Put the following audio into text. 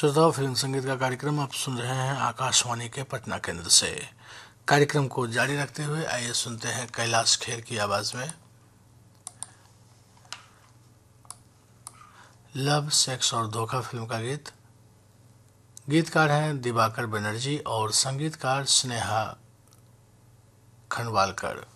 श्रोताओं, फिल्म संगीत का कार्यक्रम आप सुन रहे हैं आकाशवाणी के पटना केंद्र से। कार्यक्रम को जारी रखते हुए आइए सुनते हैं कैलाश खेर की आवाज में लव, सेक्स और धोखा फिल्म का गीत। गीतकार हैं दिवाकर बनर्जी और संगीतकार स्नेहा खंडवालकर।